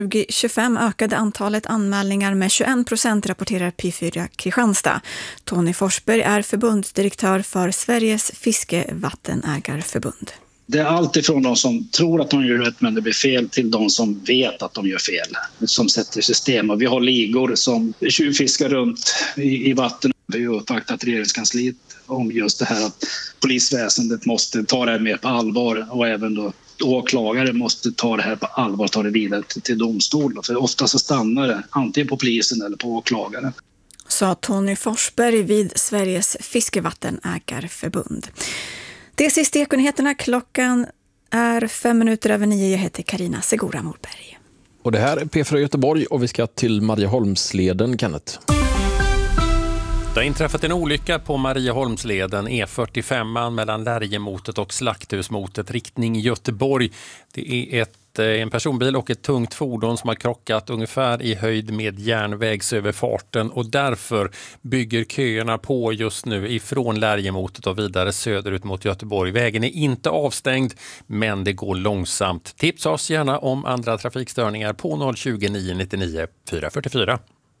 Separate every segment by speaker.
Speaker 1: 2025 ökade antalet anmälningar med 21%, rapporterar P4 Kristianstad. Tony Forsberg är förbundsdirektör för Sveriges fiskevattenägarförbund.
Speaker 2: Det är allt ifrån de som tror att de gör rätt men det blir fel till de som vet att de gör fel, som sätter system. Och vi har ligor som tjuvfiskar runt i vatten. Vi har uppvaktat regeringskansliet om just det här att polisväsendet måste ta det här mer på allvar och även då åklagare måste ta det här på allvar och ta det vidare till domstol. För ofta så stannar det antingen på polisen eller på åklagaren.
Speaker 1: Sa Tony Forsberg vid Sveriges fiskevattenägarförbund. Det är sista Ekonyheterna. Klockan är 5:05. Jag heter Carina Segura Morberg.
Speaker 3: Och det här är P4 Göteborg och vi ska till Marieholmsleden, Kenneth.
Speaker 4: Det har inträffat en olycka på Marieholmsleden, E45 mellan Lärjemotet och Slakthusmotet, riktning Göteborg. Det är en personbil och ett tungt fordon som har krockat ungefär i höjd med järnvägsöverfarten och därför bygger köerna på just nu ifrån Lärjemotet och vidare söderut mot Göteborg. Vägen är inte avstängd men det går långsamt. Tipsa oss gärna om andra trafikstörningar på 020 999 444.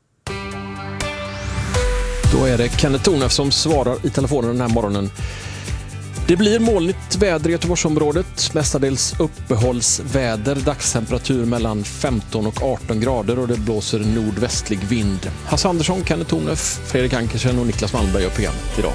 Speaker 3: Då är det Kenneth Tornef som svarar i telefonen den här morgonen. Det blir molnigt väder i Göteborgsområdet, mestadels uppehållsväder, dagstemperatur mellan 15 och 18 grader och det blåser nordvästlig vind. Hasse Andersson, Kenneth Tornef, Fredrik Ankersen och Niklas Malmberg och programmet idag.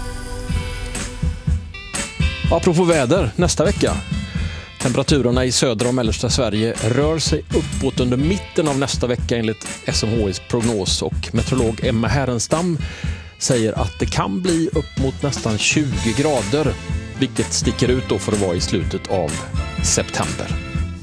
Speaker 3: Apropå väder, nästa vecka. Temperaturerna i södra och mellersta Sverige rör sig uppåt under mitten av nästa vecka enligt SMHIs prognos och meteorolog Emma Härenstam säger att det kan bli upp mot nästan 20 grader, vilket sticker ut då för att vara i slutet av september.